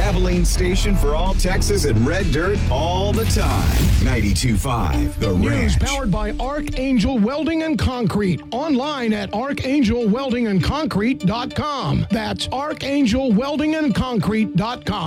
Abilene station for all Texas and red dirt all the time. 92.5 The News Ranch. powered by Archangel Welding and Concrete. Online at archangelweldingandconcrete.com. That's archangelweldingandconcrete.com.